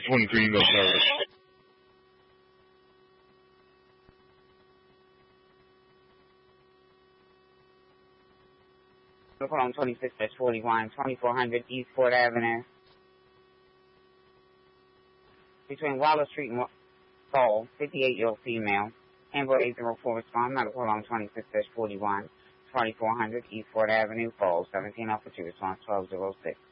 23 North Service. Cologne 26-41, 2400 East Fort Avenue. Between Wallace Street and Fall, 58-year-old female. Amber 804 respond, medical Cologne 26-41, 2400 East Fort Avenue, Fall, 17 officer response 1206.